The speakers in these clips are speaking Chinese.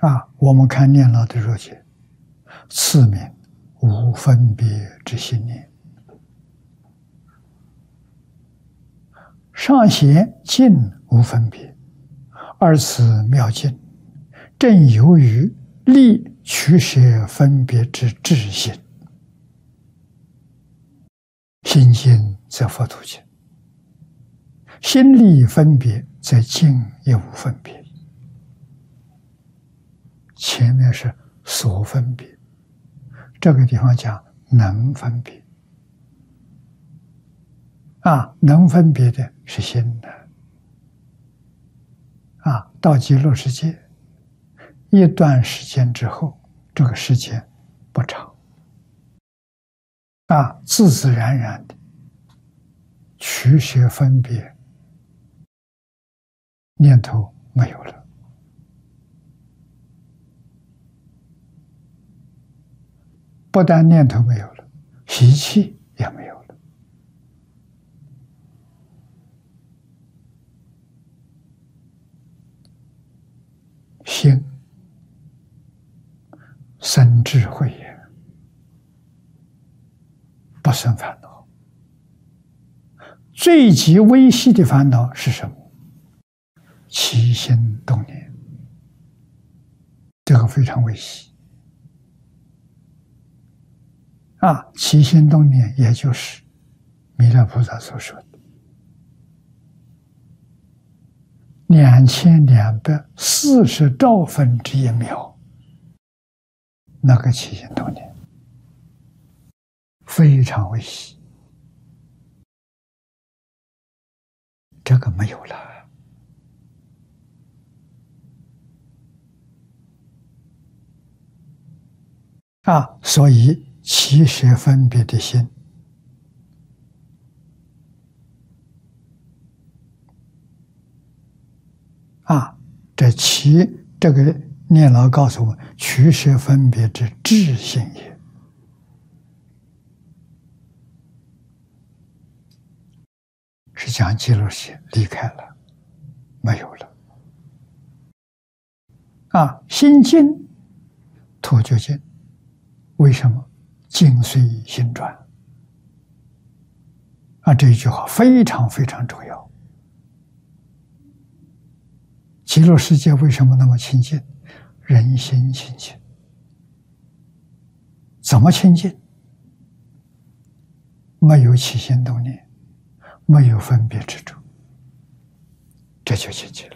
我们看念老的注解，次名无分别之心念，上贤尽无分别，二此妙境，正由于力取舍分别之智心，心尽则佛土尽，心力分别则境也无分别。前面是所分别，这个地方讲能分别。能分别的是心的。到极乐世界，一段时间之后，这个时间不长，自自然然的取舍分别念头没有了。不但念头没有了，习气也没有了。心生智慧也，不生烦恼。最极微细的烦恼是什么？起心动念，这个非常微细。起心动念，也就是弥勒菩萨所说的2240兆分之一秒，那个起心动念非常微细，这个没有了。所以起舍分别的心，这个念老告诉我们，取舍分别之智心也。是讲极乐世界离开了，没有了。心尽土就尽，为什么？境随心转。这一句话非常非常重要。极乐世界为什么那么清净？人心清净。怎么清净？没有起心动念，没有分别执着，这就清净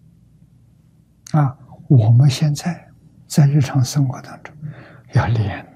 了。我们现在在日常生活当中要练。